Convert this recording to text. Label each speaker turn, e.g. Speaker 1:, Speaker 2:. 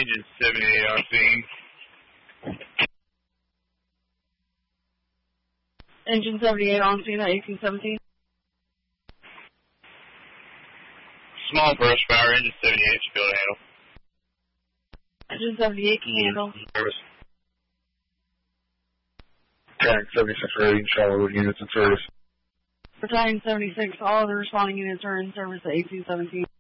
Speaker 1: Engine 78 on scene.
Speaker 2: Engine 78 on scene at 1817.
Speaker 1: Small brush fire, Engine 78 should be able to handle.
Speaker 2: Engine 78 can handle.
Speaker 1: Service.
Speaker 3: Tank 76 rating, Charlotte units in service.
Speaker 2: Battalion 76, all other responding units are in service at 1817.